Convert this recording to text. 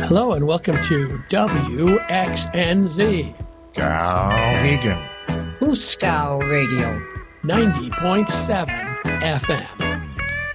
Hello and welcome to WXNZ Skowhegan. Hooskow Radio. 90.7 FM.